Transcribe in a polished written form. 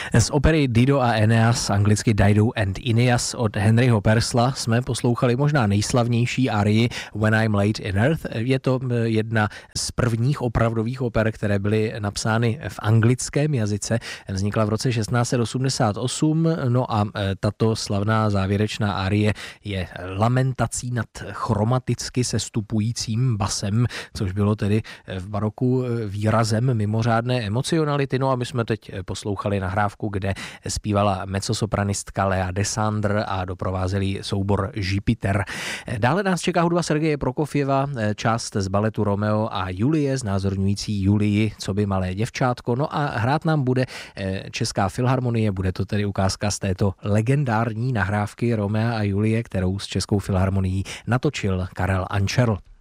Z opery Dido a Eneas, anglicky Dido and Aeneas od Henryho Purcella, jsme poslouchali možná nejslavnější arii When I'm Late in Earth. Je to jedna z prvních opravdových oper, které byly napsány v anglickém jazyce. Vznikla v roce 1688, no a tato slavná závěrečná arie je lamentací nad chromaticky sestupujícím basem, což bylo tedy v baroku výrazem mimořádné emocionality. No a my jsme teď poslouchali nahrávku, kde zpívala mezzosopranistka Lea Desandre a doprovázeli soubor Jupiter. Dále nás čeká hudba Sergeje Prokofjeva, část z baletu Romeo a Julie, znázorňující Julii, co by malé děvčátko. No a hrát nám bude Česká filharmonie, bude to tedy ukázka z této legendární nahrávky Romea a Julie, kterou s Českou filharmonií natočil Karel Ančerl.